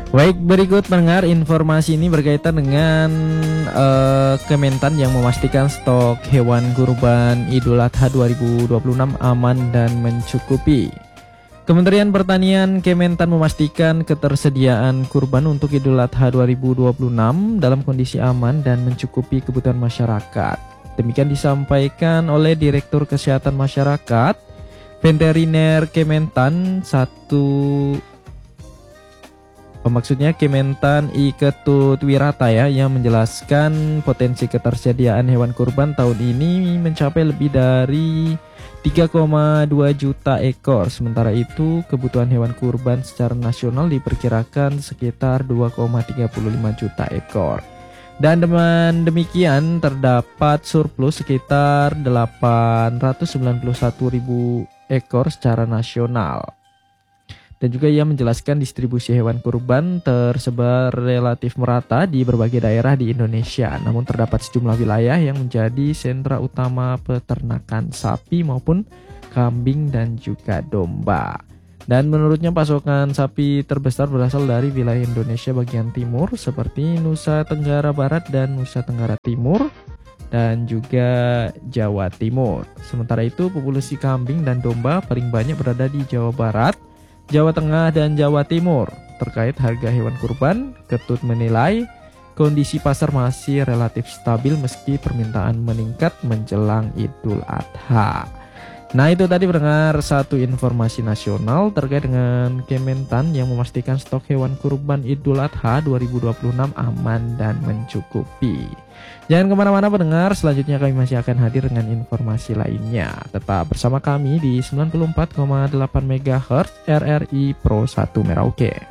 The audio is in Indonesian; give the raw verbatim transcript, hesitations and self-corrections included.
Baik, berikut pendengar, informasi ini berkaitan dengan uh, Kementan yang memastikan stok hewan kurban Idul Adha dua ribu dua puluh enam aman dan mencukupi. Kementerian Pertanian Kementan memastikan ketersediaan kurban untuk Idul Adha dua ribu dua puluh enam dalam kondisi aman dan mencukupi kebutuhan masyarakat. Demikian disampaikan oleh Direktur Kesehatan Masyarakat Veteriner Kementan satu Maksudnya Kementan I Ketut Wirata ya, yang menjelaskan potensi ketersediaan hewan kurban tahun ini mencapai lebih dari tiga koma dua juta ekor. Sementara itu kebutuhan hewan kurban secara nasional diperkirakan sekitar dua koma tiga lima juta ekor. Dan dengan demikian terdapat surplus sekitar delapan ratus sembilan puluh satu ribu ekor secara nasional. Dan juga ia menjelaskan distribusi hewan kurban tersebar relatif merata di berbagai daerah di Indonesia. Namun terdapat sejumlah wilayah yang menjadi sentra utama peternakan sapi maupun kambing dan juga domba. Dan menurutnya pasokan sapi terbesar berasal dari wilayah Indonesia bagian timur seperti Nusa Tenggara Barat dan Nusa Tenggara Timur dan juga Jawa Timur. Sementara itu populasi kambing dan domba paling banyak berada di Jawa Barat, Jawa Tengah, dan Jawa Timur. Terkait harga hewan kurban, Ketut menilai kondisi pasar masih relatif stabil meski permintaan meningkat menjelang Idul Adha. Nah, itu tadi pendengar satu informasi nasional terkait dengan Kementan yang memastikan stok hewan kurban Idul Adha dua ribu dua puluh enam aman dan mencukupi. Jangan kemana-mana pendengar, selanjutnya kami masih akan hadir dengan informasi lainnya. Tetap bersama kami di sembilan puluh empat koma delapan megahertz R R I Pro satu Merauke.